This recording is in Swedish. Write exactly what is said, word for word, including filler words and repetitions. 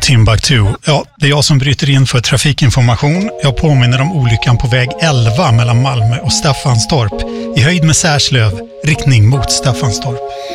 Timbuktu. Ja, det är jag som bryter in för trafikinformation. Jag påminner om olyckan på väg elva mellan Malmö och Staffanstorp i höjd med Särslöv, riktning mot Staffanstorp.